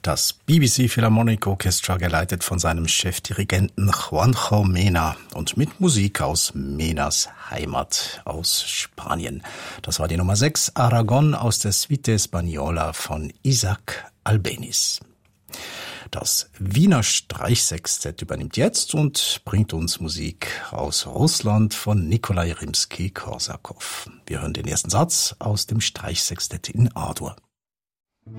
Das BBC Philharmonic Orchestra, geleitet von seinem Chefdirigenten Juanjo Mena und mit Musik aus Menas Heimat aus Spanien. Das war die Nummer 6, Aragon aus der Suite Española von Isaac Albéniz. Das Wiener Streichsextett übernimmt jetzt und bringt uns Musik aus Russland von Nikolai Rimski-Korsakow. Wir hören den ersten Satz aus dem Streichsextett in A-Dur.